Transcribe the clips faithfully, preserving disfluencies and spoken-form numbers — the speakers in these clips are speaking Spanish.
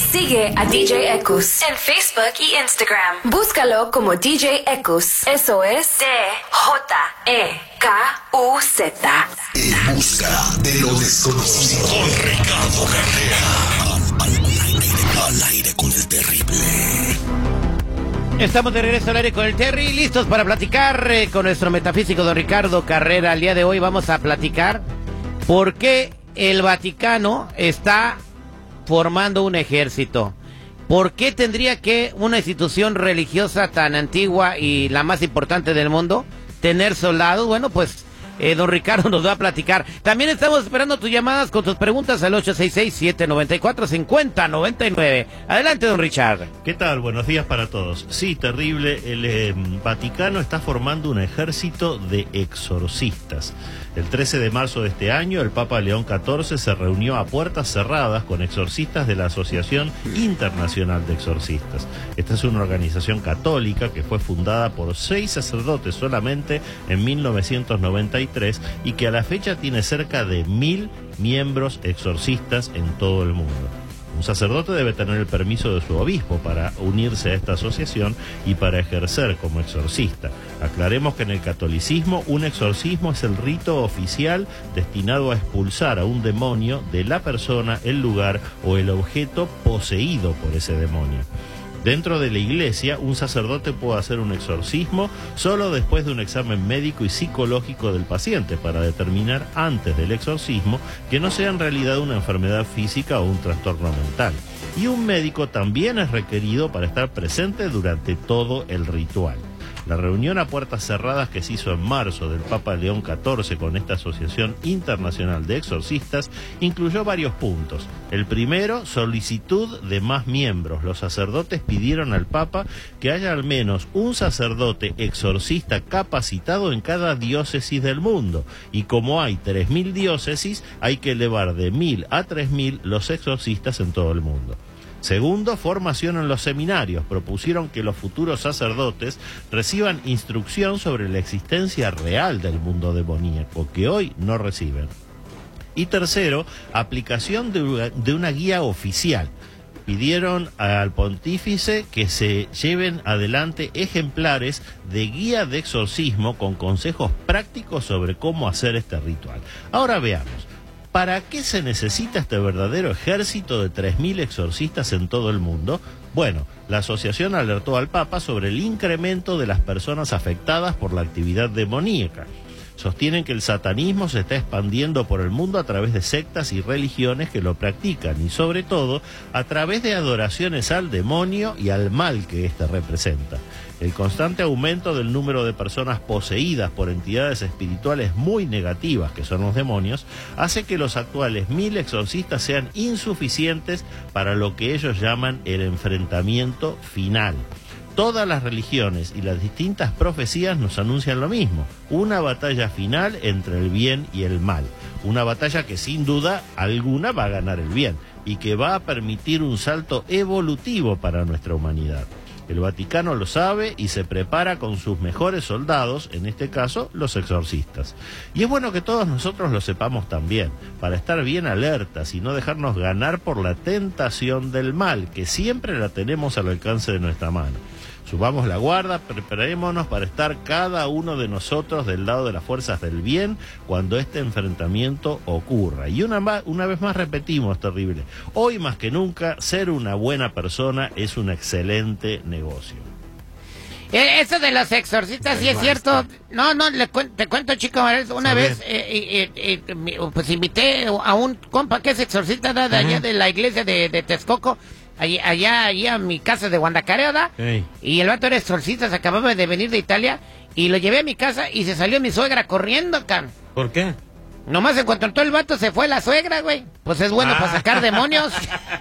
Sigue a D J Ekus en Facebook y Instagram. Búscalo como D J Ekus. Eso es D J E K U Z. En busca de lo desconocido. Con Ricardo Carrera. Al, al, al aire con el terrible. Estamos de regreso al aire con el Terry, listos para platicar eh, con nuestro metafísico don Ricardo Carrera. El día de hoy vamos a platicar por qué el Vaticano está formando un ejército. ¿Por qué tendría que una institución religiosa tan antigua y la más importante del mundo tener soldados? Bueno, pues eh, don Ricardo nos va a platicar. También estamos esperando tus llamadas con tus preguntas al ocho seis seis, siete nueve cuatro, cinco cero nueve nueve. Adelante, don Richard. ¿Qué tal? Buenos días para todos. Sí, terrible. El eh, Vaticano está formando un ejército de exorcistas. El trece de marzo de este año, el Papa León catorce se reunió a puertas cerradas con exorcistas de la Asociación Internacional de Exorcistas. Esta es una organización católica que fue fundada por seis sacerdotes solamente en mil novecientos noventa y tres y que a la fecha tiene cerca de mil miembros exorcistas en todo el mundo. Un sacerdote debe tener el permiso de su obispo para unirse a esta asociación y para ejercer como exorcista. Aclaremos que en el catolicismo un exorcismo es el rito oficial destinado a expulsar a un demonio de la persona, el lugar o el objeto poseído por ese demonio. Dentro de la iglesia, un sacerdote puede hacer un exorcismo solo después de un examen médico y psicológico del paciente para determinar antes del exorcismo que no sea en realidad una enfermedad física o un trastorno mental. Y un médico también es requerido para estar presente durante todo el ritual. La reunión a puertas cerradas que se hizo en marzo del Papa León catorce con esta Asociación Internacional de Exorcistas incluyó varios puntos. El primero, solicitud de más miembros. Los sacerdotes pidieron al Papa que haya al menos un sacerdote exorcista capacitado en cada diócesis del mundo. Y como hay tres mil diócesis, hay que elevar de mil a tres mil los exorcistas en todo el mundo. Segundo, formación en los seminarios. Propusieron que los futuros sacerdotes reciban instrucción sobre la existencia real del mundo demoníaco, que hoy no reciben. Y tercero, aplicación de, de una guía oficial. Pidieron al pontífice que se lleven adelante ejemplares de guía de exorcismo con consejos prácticos sobre cómo hacer este ritual. Ahora veamos. ¿Para qué se necesita este verdadero ejército de tres mil exorcistas en todo el mundo? Bueno, la asociación alertó al Papa sobre el incremento de las personas afectadas por la actividad demoníaca. Sostienen que el satanismo se está expandiendo por el mundo a través de sectas y religiones que lo practican y sobre todo a través de adoraciones al demonio y al mal que éste representa. El constante aumento del número de personas poseídas por entidades espirituales muy negativas, que son los demonios, hace que los actuales mil exorcistas sean insuficientes para lo que ellos llaman el enfrentamiento final. Todas las religiones y las distintas profecías nos anuncian lo mismo, una batalla final entre el bien y el mal, una batalla que sin duda alguna va a ganar el bien y que va a permitir un salto evolutivo para nuestra humanidad. El Vaticano lo sabe y se prepara con sus mejores soldados, en este caso los exorcistas. Y es bueno que todos nosotros lo sepamos también, para estar bien alertas y no dejarnos ganar por la tentación del mal, que siempre la tenemos al alcance de nuestra mano. Subamos la guarda, preparémonos para estar cada uno de nosotros del lado de las fuerzas del bien cuando este enfrentamiento ocurra. Y una, una vez más repetimos, terrible, hoy más que nunca, ser una buena persona es un excelente negocio. Eh, eso de los exorcistas, sí es cierto. No, no, le cu te cuento, chico, una vez eh, eh, eh, pues invité a un compa que es exorcista de allá uh-huh. de la iglesia de, de Texcoco. Allá, allá, allá a mi casa de Guandacareo, ¿da? Hey. Y el vato era exorcista, se acababa de venir de Italia, y lo llevé a mi casa y se salió mi suegra corriendo, can. ¿Por qué? Nomás en cuanto entró el vato se fue la suegra, güey. Pues es bueno ah. para sacar demonios.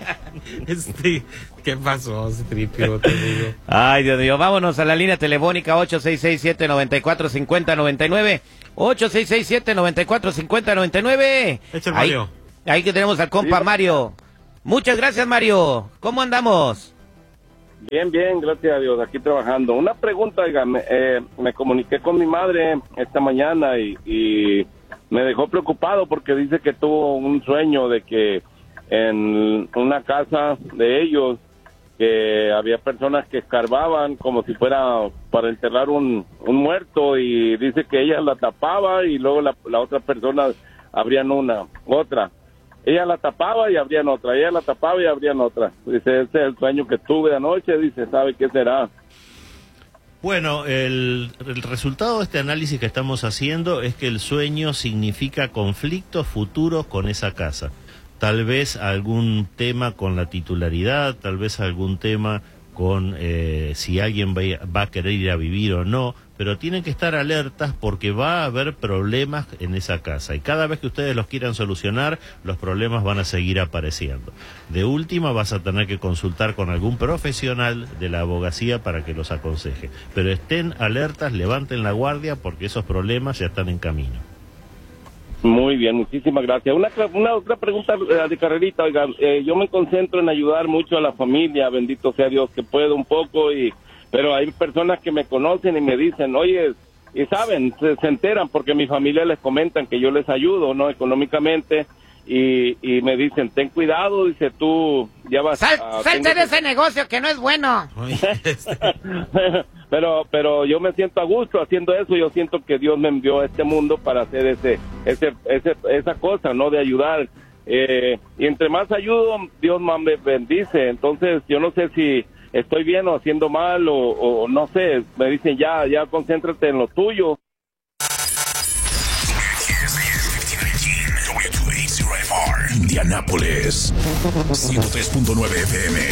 Este, ¿qué pasó, Tripio? Te digo. Ay, Dios mío, vámonos a la línea telefónica ocho seis seis, siete nueve cuatro, cinco cero nueve nueve. ocho seis seis, siete nueve cuatro, cinco cero nueve nueve. Echa el Mario. Ahí, ahí que tenemos al compa sí. Mario. Muchas gracias, Mario. ¿Cómo andamos? Bien, bien, gracias a Dios, aquí trabajando. Una pregunta, oiga, me, eh, me comuniqué con mi madre esta mañana y, y me dejó preocupado porque dice que tuvo un sueño de que en una casa de ellos, que había personas que escarbaban como si fuera para enterrar un, un muerto, y dice que ella la tapaba y luego la, la otra persona abrían una, otra. Ella la tapaba y abrían otra, ella la tapaba y abrían otra. Dice, ese es el sueño que tuve anoche, dice, ¿sabe qué será? Bueno, el, el resultado de este análisis que estamos haciendo es que el sueño significa conflictos futuros con esa casa. Tal vez algún tema con la titularidad, tal vez algún tema con eh, si alguien va, va a querer ir a vivir o no, pero tienen que estar alertas porque va a haber problemas en esa casa y cada vez que ustedes los quieran solucionar, los problemas van a seguir apareciendo. De última vas a tener que consultar con algún profesional de la abogacía para que los aconseje, pero estén alertas, levanten la guardia porque esos problemas ya están en camino. Muy bien, muchísimas gracias. Una, una otra pregunta de carrerita, oiga, eh, yo me concentro en ayudar mucho a la familia, bendito sea Dios que puedo un poco, y pero hay personas que me conocen y me dicen, oye, y saben, se, se enteran porque mi familia les comentan que yo les ayudo, ¿no? Económicamente, y, y me dicen, ten cuidado, dice, tú ya vas Sal, a... salte de que... ese negocio que no es bueno. pero pero yo me siento a gusto haciendo eso. Yo siento que Dios me envió a este mundo para hacer ese ese, ese esa cosa, ¿no? De ayudar, eh, y entre más ayudo Dios más me bendice. Entonces yo no sé si estoy bien o haciendo mal o, o no sé. Me dicen ya ya concéntrate en lo tuyo. Indianápolis ciento tres punto nueve F M.